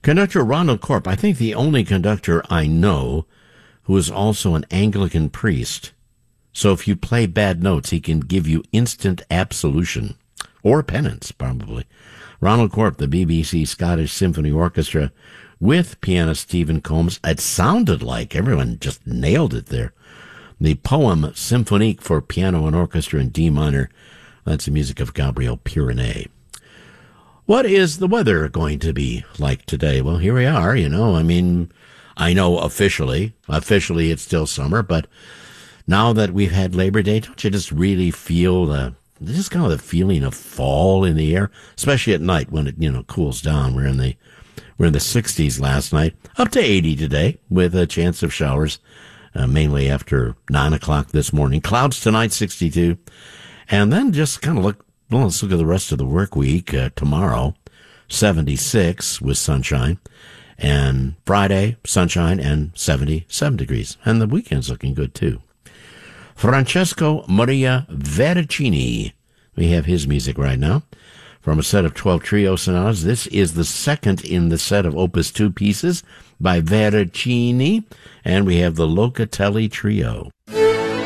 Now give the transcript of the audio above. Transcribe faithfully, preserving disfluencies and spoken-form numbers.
Conductor Ronald Corp, I think the only conductor I know who is also an Anglican priest. So if you play bad notes, he can give you instant absolution. Or penance, probably. Ronald Corp, the B B C Scottish Symphony Orchestra, with pianist Stephen Combs. It sounded like everyone just nailed it there. The poem Symphonique for piano and orchestra in D minor. That's the music of Gabriel Pironet. What is the weather going to be like today? Well, here we are, you know. I mean, I know officially, officially it's still summer, but now that we've had Labor Day, don't you just really feel the, just kind of the feeling of fall in the air, especially at night when it, you know, cools down. We're in the, we're in the sixties last night, up to eighty today with a chance of showers, uh, mainly after nine o'clock this morning. Clouds tonight, sixty-two. And then just kind of look, well, let's look at the rest of the work week. Uh, tomorrow, seventy-six with sunshine. And Friday, sunshine and seventy-seven degrees. And the weekend's looking good, too. Francesco Maria Veracini. We have his music right now. From a set of twelve trio sonatas, this is the second in the set of Opus two pieces by Veracini. And we have the Locatelli Trio.